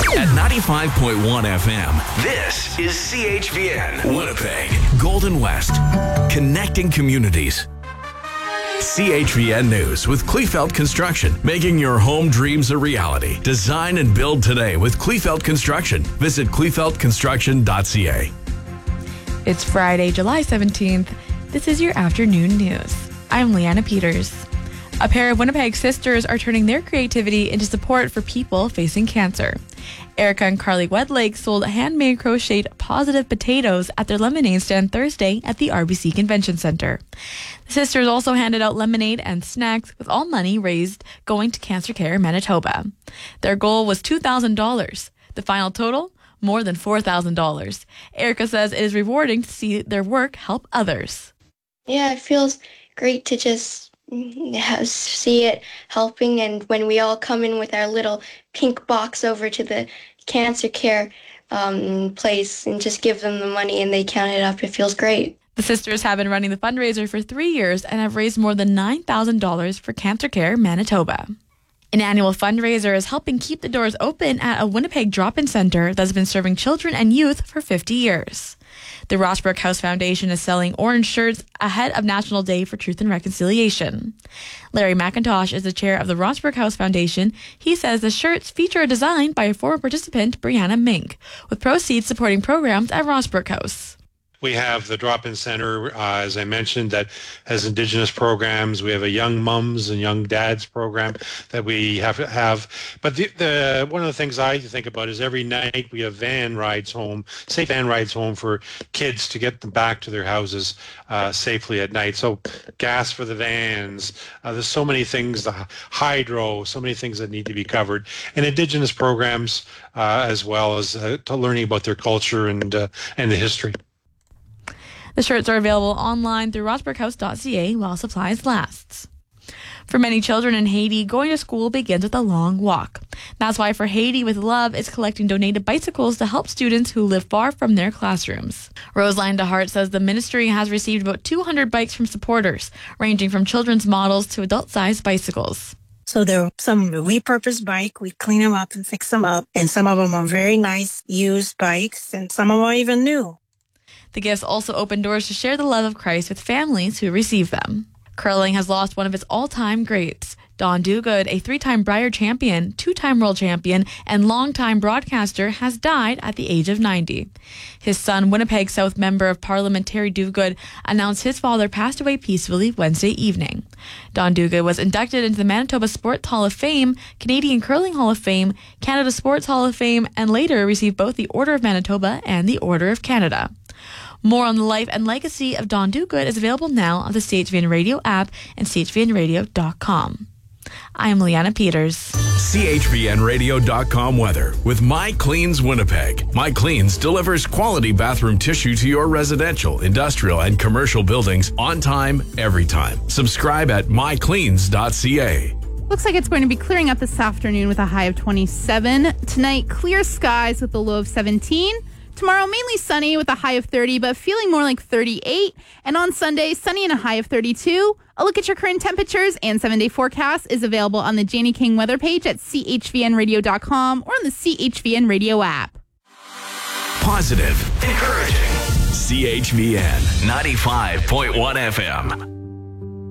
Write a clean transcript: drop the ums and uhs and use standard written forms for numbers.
At 95.1 FM, this is CHVN, Winnipeg, Golden West, connecting communities. CHVN News with Kleefeld Construction, making your home dreams a reality. Design and build today with Kleefeld Construction. Visit kleefeldconstruction.ca. It's Friday, July 17th. This is your afternoon news. I'm Leanna Peters. A pair of Winnipeg sisters are turning their creativity into support for people facing cancer. Erica and Carly Wedlake sold handmade crocheted positive potatoes at their lemonade stand Thursday at the RBC Convention Center. The sisters also handed out lemonade and snacks, with all money raised going to Cancer Care Manitoba. Their goal was $2,000. The final total? More than $4,000. Erica says it is rewarding to see their work help others. Yeah, it feels great to just see it helping, and when we all come in with our little pink box over to the cancer care place and just give them the money and they count it up, it feels great. The sisters have been running the fundraiser for 3 years and have raised more than $9,000 for Cancer Care Manitoba. An annual fundraiser is helping keep the doors open at a Winnipeg drop-in center that's been serving children and youth for 50 years. The Rossbrook House Foundation is selling orange shirts ahead of National Day for Truth and Reconciliation. Larry McIntosh is the chair of the Rossbrook House Foundation. He says the shirts feature a design by a former participant, Brianna Mink, with proceeds supporting programs at Rossbrook House. We have the drop-in center, as I mentioned, that has Indigenous programs. We have a young mums and young dads program that we have. But the one of the things I think about is every night we have van rides home for kids to get them back to their houses safely at night. So gas for the vans. There's so many things, the hydro, so many things that need to be covered. And Indigenous programs as well as to learning about their culture and the history. The shirts are available online through rossbrookhouse.ca while supplies lasts. For many children in Haiti, going to school begins with a long walk. That's why For Haiti with Love is collecting donated bicycles to help students who live far from their classrooms. Roseline DeHart says the ministry has received about 200 bikes from supporters, ranging from children's models to adult-sized bicycles. So there are some repurposed bike. We clean them up and fix them up. And some of them are very nice used bikes, and some of them are even new. The gifts also open doors to share the love of Christ with families who receive them. Curling has lost one of its all-time greats. Don Duguid, a 3-time Brier champion, 2-time world champion, and longtime broadcaster, has died at the age of 90. His son, Winnipeg South Member of Parliament Terry Duguid, announced his father passed away peacefully Wednesday evening. Don Duguid was inducted into the Manitoba Sports Hall of Fame, Canadian Curling Hall of Fame, Canada Sports Hall of Fame, and later received both the Order of Manitoba and the Order of Canada. More on the life and legacy of Don Duguid is available now on the CHVN Radio app and chvnradio.com. I am Leanna Peters. CHVNradio.com weather with My Cleans Winnipeg. My Cleans delivers quality bathroom tissue to your residential, industrial, and commercial buildings on time, every time. Subscribe at mycleans.ca. Looks like it's going to be clearing up this afternoon with a high of 27. Tonight, clear skies with a low of 17. Tomorrow, mainly sunny with a high of 30, but feeling more like 38. And on Sunday, sunny and a high of 32. A look at your current temperatures and 7-day forecast is available on the Janie King weather page at chvnradio.com or on the CHVN Radio app. Positive, encouraging. CHVN 95.1 FM.